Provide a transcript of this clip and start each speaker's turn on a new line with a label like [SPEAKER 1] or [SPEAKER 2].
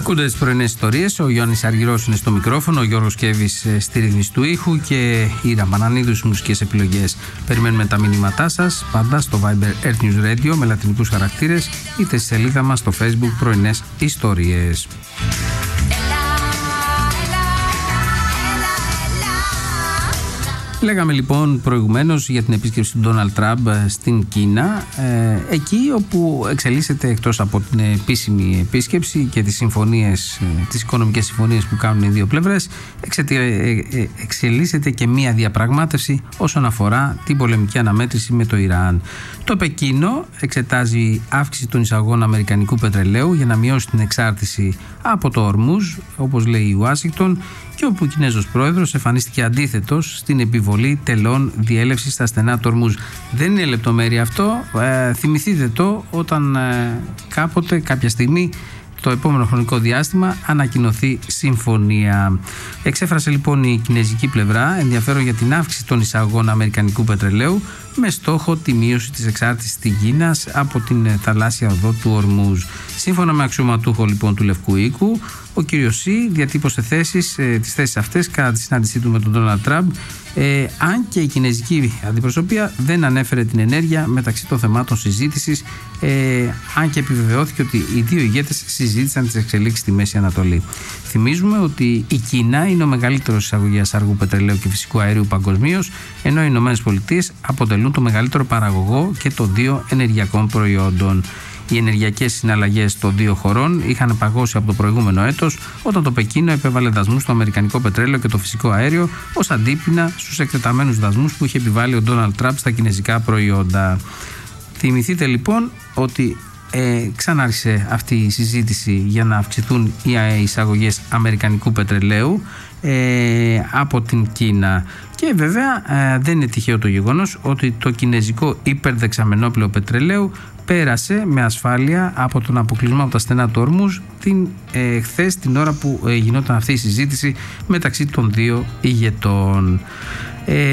[SPEAKER 1] Ακούτε τις πρωινές ιστορίες, ο Γιάννης Αργυρός είναι στο μικρόφωνο, ο Γιώργος Κέβης στη ρύθμιση του ήχου και η Ραμανανίδου στις μουσικές επιλογές. Περιμένουμε τα μηνύματά σας πάντα στο Viber Earth News Radio με λατινικούς χαρακτήρες, είτε στη σελίδα μας στο Facebook πρωινές ιστορίες. Λέγαμε λοιπόν προηγουμένως για την επίσκεψη του Ντόναλντ Τραμπ στην Κίνα, εκεί όπου εξελίσσεται, εκτός από την επίσημη επίσκεψη και τις συμφωνίες, τις οικονομικές συμφωνίες που κάνουν οι δύο πλευρές, εξελίσσεται και μία διαπραγμάτευση όσον αφορά την πολεμική αναμέτρηση με το Ιράν. Το Πεκίνο εξετάζει αύξηση των εισαγών αμερικανικού πετρελαίου για να μειώσει την εξάρτηση από το Ορμούζ, όπως λέει η Ουάσιγκτον, και όπου ο Κινέζος πρόεδρος εμφανίστηκε αντίθετος στην επιβολή τελών διέλευσης στα στενά του Ορμούζ. Δεν είναι λεπτομέρεια αυτό, θυμηθείτε το όταν κάποτε, κάποια στιγμή, το επόμενο χρονικό διάστημα ανακοινωθεί συμφωνία. Εξέφρασε λοιπόν η κινέζικη πλευρά ενδιαφέρον για την αύξηση των εισαγών αμερικανικού πετρελαίου με στόχο τη μείωση της εξάρτησης της Κίνας από την θαλάσσια οδό του Ορμούζ. Σύμφωνα με αξιωματούχο λοιπόν του Λευκού Οίκου, ο κύριος Σι διατύπωσε τις θέσεις αυτές κατά τη συνάντησή του με τον Ντόναλντ Τραμπ, αν και η κινέζικη αντιπροσωπεία δεν ανέφερε την ενέργεια μεταξύ των θεμάτων συζήτησης, αν και επιβεβαιώθηκε ότι οι δύο ηγέτες συζήτησαν τις εξελίξεις στη Μέση Ανατολή. Θυμίζουμε ότι η Κίνα είναι ο μεγαλύτερος εισαγωγέας αργού πετρελαίου και φυσικού αερίου παγκοσμίως, ενώ οι Ηνωμένες Πολιτείες αποτελούν το μεγαλύτερο παραγωγό και των δύο ενεργειακών προϊόντων. Οι ενεργειακές συναλλαγές των δύο χωρών είχαν παγώσει από το προηγούμενο έτος, όταν το Πεκίνο επέβαλε δασμούς στο αμερικανικό πετρέλαιο και το φυσικό αέριο ως αντίπεινα στους εκτεταμένους δασμούς που είχε επιβάλει ο Ντόναλντ Τραμπ στα κινέζικα προϊόντα. Θυμηθείτε λοιπόν ότι ξανάρχισε αυτή η συζήτηση για να αυξηθούν οι εισαγωγές αμερικανικού πετρελαίου από την Κίνα. Και βέβαια δεν είναι τυχαίο το γεγονός ότι το κινέζικο υπερδεξαμενόπλαιο πετρελαίου πέρασε με ασφάλεια από τον αποκλεισμό από τα στενά του Ορμούζ χθες, την ώρα που γινόταν αυτή η συζήτηση μεταξύ των δύο ηγετών.